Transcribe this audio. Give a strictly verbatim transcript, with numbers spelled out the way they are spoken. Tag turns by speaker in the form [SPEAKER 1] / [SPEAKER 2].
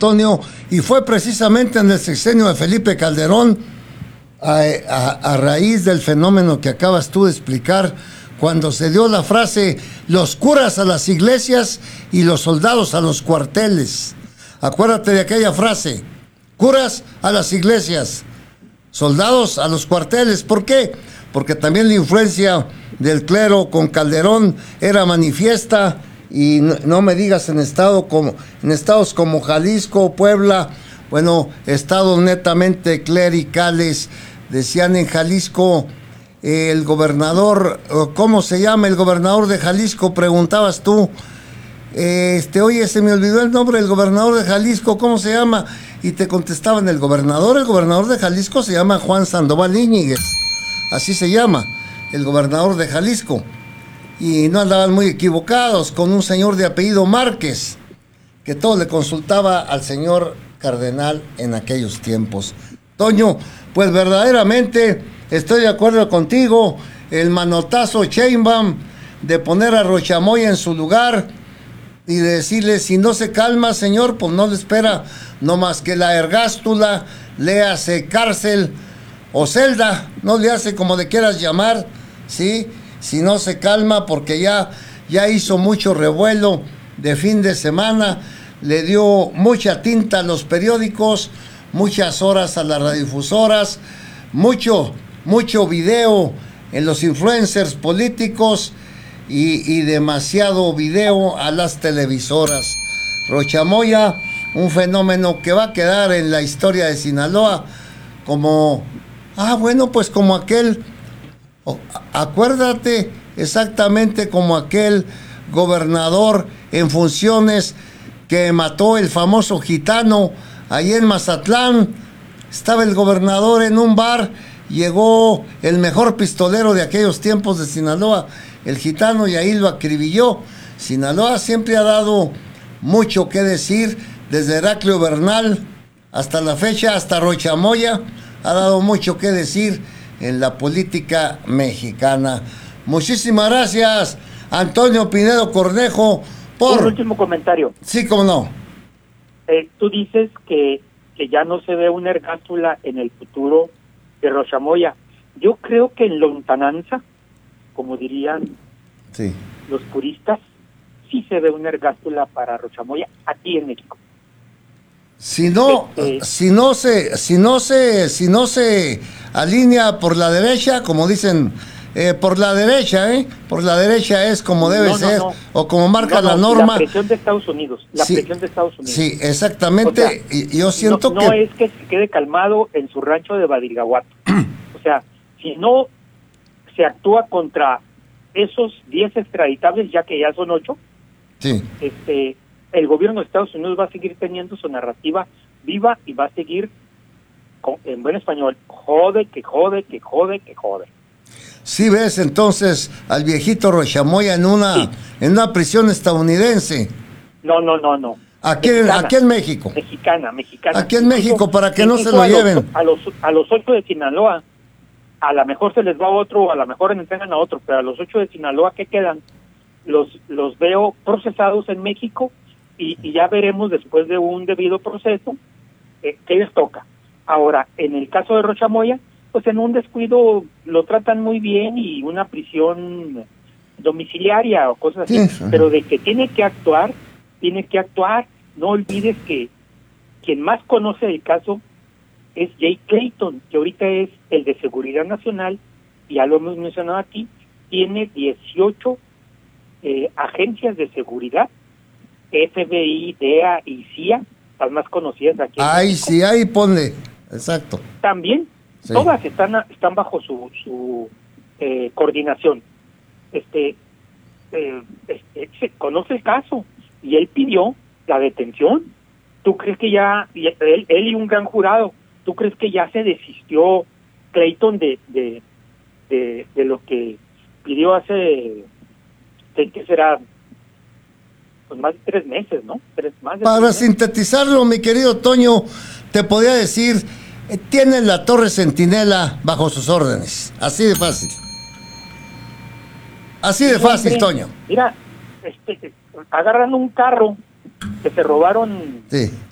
[SPEAKER 1] Antonio, y fue precisamente en el sexenio de Felipe Calderón, a, a, a raíz del fenómeno que acabas tú de explicar, cuando se dio la frase, los curas a las iglesias y los soldados a los cuarteles. Acuérdate de aquella frase, curas a las iglesias, soldados a los cuarteles. ¿Por qué? Porque también la influencia del clero con Calderón era manifiesta, y no, no me digas en, estado como, en estados como Jalisco, Puebla, bueno, estados netamente clericales. Decían en Jalisco, eh, el gobernador, ¿cómo se llama el gobernador de Jalisco? Preguntabas tú. Este, oye, se me olvidó el nombre del gobernador de Jalisco, ¿cómo se llama? Y te contestaban, el gobernador, el gobernador de Jalisco se llama Juan Sandoval Íñiguez, así se llama, el gobernador de Jalisco. Y no andaban muy equivocados, con un señor de apellido Márquez, que todo le consultaba al señor cardenal en aquellos tiempos. Toño, pues verdaderamente estoy de acuerdo contigo, el manotazo Sheinbaum de poner a Rochamoya en su lugar y de decirle, si no se calma, señor, pues no le espera no más que la ergástula, le hace cárcel o celda, no le hace como le quieras llamar, ¿sí? Si no se calma, porque ya, ya hizo mucho revuelo de fin de semana, le dio mucha tinta a los periódicos, muchas horas a las radiodifusoras, mucho, mucho video en los influencers políticos y, y demasiado video a las televisoras. Rochamoya, un fenómeno que va a quedar en la historia de Sinaloa como, ah, bueno, pues como aquel, oh, acuérdate, exactamente como aquel gobernador en funciones que mató el famoso gitano ahí en Mazatlán. Estaba el gobernador en un bar, llegó el mejor pistolero de aquellos tiempos de Sinaloa, el gitano, y ahí lo acribilló. Sinaloa siempre ha dado mucho que decir, desde Heraclio Bernal hasta la fecha, hasta Rochamoya, ha dado mucho que decir en la política mexicana. Muchísimas gracias, Antonio Pinedo Cornejo, por...
[SPEAKER 2] Un último comentario.
[SPEAKER 1] Sí, cómo no.
[SPEAKER 2] Eh, tú dices que, que ya no se ve una ergástula en el futuro de Rochamoya. Yo creo que en lontananza, como dirían
[SPEAKER 1] sí.
[SPEAKER 2] los puristas, sí se ve una ergástula para Rochamoya aquí en México.
[SPEAKER 1] Si no, eh, eh, si no se, si no se, si no se alinea por la derecha, como dicen, eh, por la derecha, eh, por la derecha es como debe no, no, ser, no. o como marca no, la norma.
[SPEAKER 2] La presión de Estados Unidos, la
[SPEAKER 1] sí,
[SPEAKER 2] presión de Estados Unidos.
[SPEAKER 1] Sí, exactamente. O sea, y yo siento
[SPEAKER 2] no,
[SPEAKER 1] que
[SPEAKER 2] no es que se quede calmado en su rancho de Badiraguato. O sea, si no se actúa contra esos diez extraditables, ya que ya son ocho,
[SPEAKER 1] sí.
[SPEAKER 2] este, el gobierno de Estados Unidos va a seguir teniendo su narrativa viva y va a seguir, con, en buen español, jode, que jode, que jode, que jode.
[SPEAKER 1] Sí, ves entonces al viejito Rochamoya en una, sí. en una prisión estadounidense.
[SPEAKER 2] No, no, no, no.
[SPEAKER 1] Aquí, aquí en México.
[SPEAKER 2] Mexicana, mexicana.
[SPEAKER 1] Aquí en México, para que no se lo
[SPEAKER 2] a
[SPEAKER 1] lleven.
[SPEAKER 2] Los, a los a los ocho de Sinaloa, a lo mejor se les va a otro, a lo mejor entregan a otro, pero a los ocho de Sinaloa que quedan, los los veo procesados en México y, y ya veremos después de un debido proceso eh, qué les toca. Ahora, en el caso de Rochamoya, pues en un descuido lo tratan muy bien y una prisión domiciliaria o cosas así, sí. pero de que tiene que actuar, tiene que actuar. No olvides que quien más conoce el caso es Jay Clayton, que ahorita es el de Seguridad Nacional, y ya lo hemos mencionado aquí, tiene dieciocho eh, agencias de seguridad, F B I, D E A y C I A, las más conocidas aquí.
[SPEAKER 1] Ay, sí, ahí ponle, exacto.
[SPEAKER 2] También, sí. todas están están bajo su su eh, coordinación. Este, eh, este, se conoce el caso y él pidió la detención. ¿Tú crees que ya, él, él y un gran jurado, tú crees que ya se desistió Clayton de de, de, de lo que pidió hace, ¿qué será? Pues más de tres meses, ¿no? Tres, más de
[SPEAKER 1] Para
[SPEAKER 2] tres
[SPEAKER 1] sintetizarlo, mi querido Toño, te podría decir, eh, tiene la Torre Centinela bajo sus órdenes. Así de fácil. Así de fácil, Toño.
[SPEAKER 2] Mira, este, agarran un carro que se robaron
[SPEAKER 1] sí.